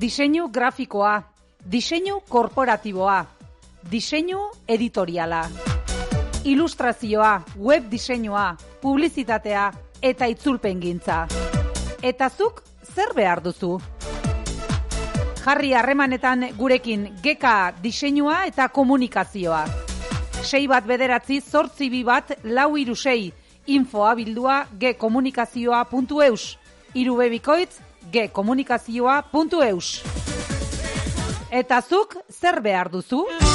Diseinu grafikoa, diseinu korporatiboa, diseinu editoriala, ilustrazioa, web diseinua, publizitatea eta itzulpengintza. Eta zuk zer behar duzu? Jarri harremanetan gurekin GK diseinua eta komunikazioa. 6198426 info abildua gkomunikazioa.eus, irubebikoitz gkomunikazioa.eus. Eta zuk zer behar duzu?